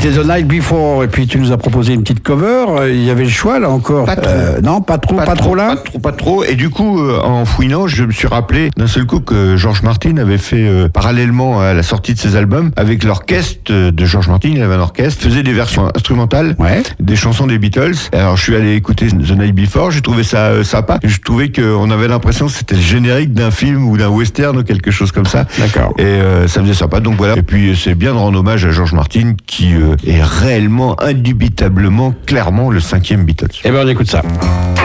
C'était The Night Before, et puis tu nous as proposé une petite cover. Il y avait le choix là encore. Pas trop. Non, pas trop là. Pas trop. Et du coup, en fouinant, je me suis rappelé d'un seul coup que George Martin avait fait parallèlement à la sortie de ses albums avec l'orchestre de George Martin. Il avait un orchestre, faisait des versions instrumentales des chansons des Beatles. Alors je suis allé écouter The Night Before. J'ai trouvé ça sympa. Je trouvais qu'on avait l'impression que c'était le générique d'un film ou d'un western ou quelque chose comme ça. D'accord. Et ça faisait sympa. Donc voilà. Et puis c'est bien de rendre hommage à George Martin qui est réellement, indubitablement, clairement le 5e Beatles. Eh ben on écoute ça.